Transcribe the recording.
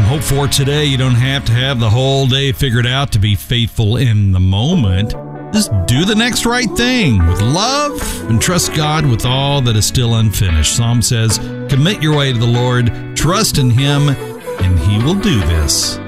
hope for today. You don't have to have the whole day figured out to be faithful in the moment. Just do the next right thing with love and trust God with all that is still unfinished. Psalm says, commit your way to the Lord, trust in Him, and He will do this.